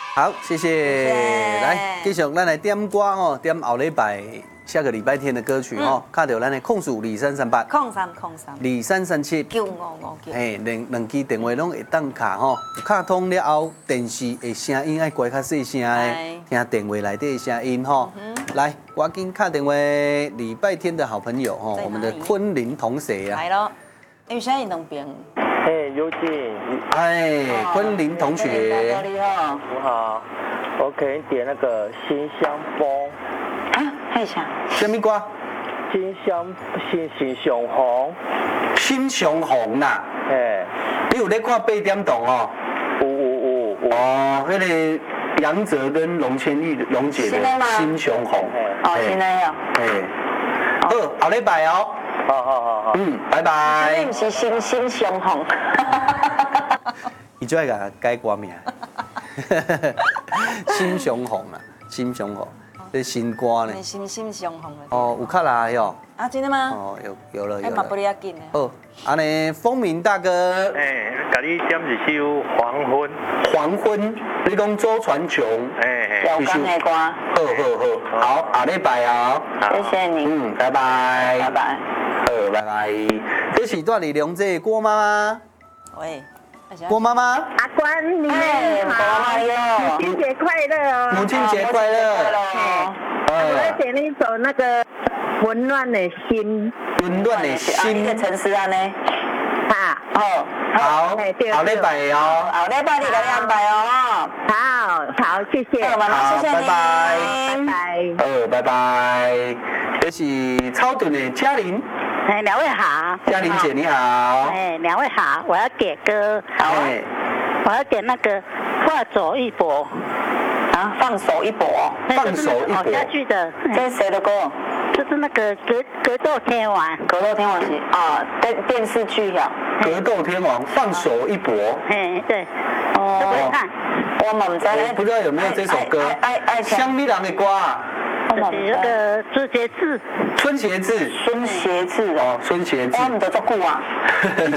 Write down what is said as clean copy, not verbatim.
好，谢谢。来，继续咱来点歌哦，点后礼拜下个礼拜天的歌曲哦，卡到咱的控诉2338。2337。 9559。 两支电话拢会当卡吼，卡通了后，电视的声音爱关较细声的，听电话内底的声音吼。来，赶紧卡电话，礼拜天的好朋友吼，我们的昆凌同学啊。 来咯，因为现在两边。 有请。 昆凌同学。 你好。 你好，我可以点那个新香风。 啊，太响。 什么歌？ 新雄红。 新雄红呐。你有在看8点档哦？ 有。 哦，那个杨哲跟龙千玉龙姐的新雄红。 哦，现在有。 好，后礼拜哦。 好。 拜拜。 你不是新雄红。 伊就爱甲改歌名。新雄红啊，新雄红，这新歌呢？ 新雄红的。 哦，有卡来哟。 啊，真的吗？ 哦，有了。 嘛不离要紧的。 哦，安尼，风鸣大哥。 甲你点一首黄昏。 黄昏，你讲周传雄。 有感的歌。 好，下礼拜啊。 谢谢你。 拜拜。 拜拜。 拜拜。这是段丽蓉这郭妈妈。 喂。 郭妈妈。 阿关，你好，母亲节快乐哦！ 母亲节快乐！ 我要点一首那个温暖的心。 温暖的心。 的陈思安呢？ 好，好礼拜哦。 好礼拜你给你安排哦。 好，谢谢。 好，谢谢你。 拜拜。 拜拜。这是超顿的嘉玲。 两位好。 嘉玲姐你好。 两位好，我要点歌。 好。 我要点那个化走一搏。 啊，放手一搏。 放手一搏。 好下去的。 这是谁的歌？ 就是那个格斗天王。 格斗天王是啊，电视剧呀。 格斗天王，放手一搏。 对。哦。都会看。 我们在。 不知道有没有这首歌？香米郎的歌啊。 那个春节志。 春节志。 孙协志哦。 孙协志。 我们都做久啊。